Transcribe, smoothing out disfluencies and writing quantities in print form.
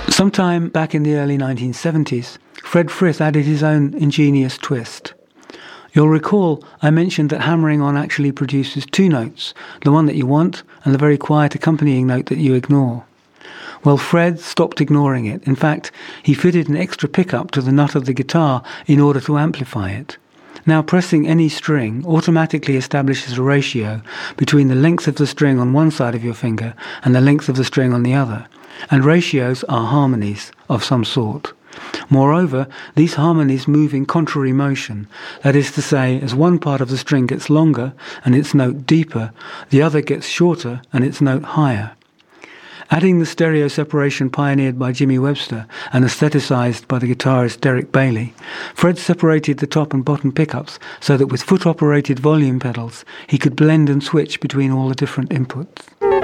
Sometime back in the early 1970s, Fred Frith added his own ingenious twist. You'll recall I mentioned that hammering on actually produces two notes, the one that you want and the very quiet accompanying note that you ignore. Well, Fred stopped ignoring it. In fact, he fitted an extra pickup to the nut of the guitar in order to amplify it. Now, pressing any string automatically establishes a ratio between the length of the string on one side of your finger and the length of the string on the other. And ratios are harmonies of some sort. Moreover, these harmonies move in contrary motion. That is to say, as one part of the string gets longer and its note deeper, the other gets shorter and its note higher. Adding the stereo separation pioneered by Jimmy Webster and aestheticized by the guitarist Derek Bailey, Fred separated the top and bottom pickups so that with foot-operated volume pedals, he could blend and switch between all the different inputs.